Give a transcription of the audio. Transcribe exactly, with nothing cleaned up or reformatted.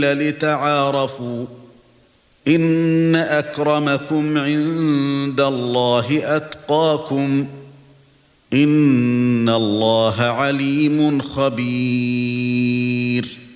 لتعارفوا إن أكرمكم عند الله أتقاكم إن الله عليم خبير